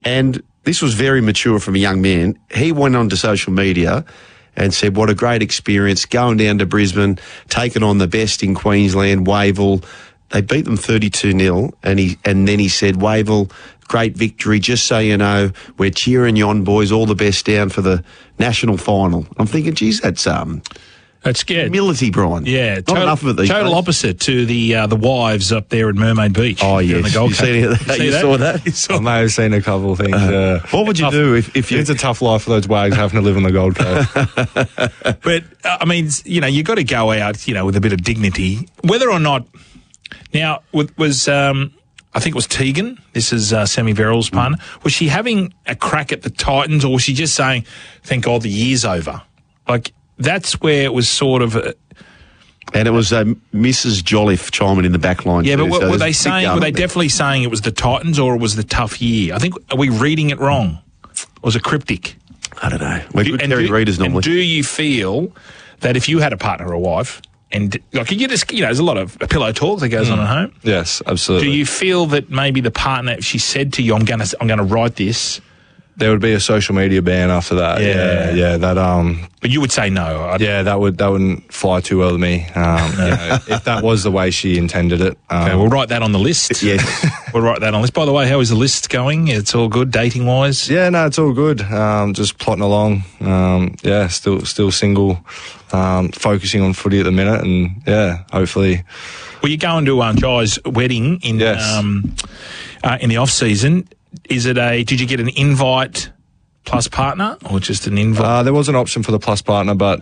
And this was very mature from a young man. He went onto social media and said, what a great experience going down to Brisbane, taking on the best in Queensland, Wavell. They beat them 32-0, and then he said, Wavell, great victory. Just so you know, we're cheering you on, boys. All the best down for the national final. I'm thinking, geez, that's good. humility, Brian. Yeah, not enough of it these days. Total opposite to the wives up there at Mermaid Beach. Oh, yes. In the Gold Coast. You saw that? I may have seen a couple of things. What would you do if you... It's a tough life for those wags having to live on the Gold Coast. But, I mean, you got to go out, with a bit of dignity. Whether or not... Now, was... I think it was Tegan. This is Sammy Verrill's partner. Was she having a crack at the Titans, or was she just saying, thank God the year's over? Like, that's where it was sort of... And it was Mrs. Jolliffe chiming in the back line. Yeah, too, but so were they saying? Were they definitely saying it was the Titans, or it was the tough year? I think, are we reading it wrong? Or was it cryptic? I don't know. We're good Terry readers normally. And do you feel that if you had a partner or a wife, and like you just, there's a lot of pillow talk that goes on at home. Yes, absolutely. Do you feel that maybe the partner, if she said to you, I'm going to write this, there would be a social media ban after that. Yeah. That but you would say no. That wouldn't fly too well with me. If that was the way she intended it. Okay, we'll write that on the list. Yes, we'll write that on the list. By the way, how is the list going? It's all good, dating wise. Yeah, no, it's all good. Just plotting along. Still single. Focusing on footy at the minute, and hopefully. Well, you're going to Jai's wedding in the off season. Is it did you get an invite plus partner, or just an invite? There was an option for the plus partner, but